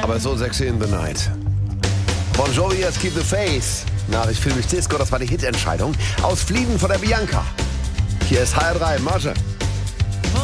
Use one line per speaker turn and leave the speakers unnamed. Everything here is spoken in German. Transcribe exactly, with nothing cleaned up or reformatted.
aber so sexy in the night. Bon Jovi, jetzt Keep the Faith. Nach Ich fühle mich Disco, das war die Hitentscheidung. Aus Flieden von der Bianca. Hier ist H R drei, Marge.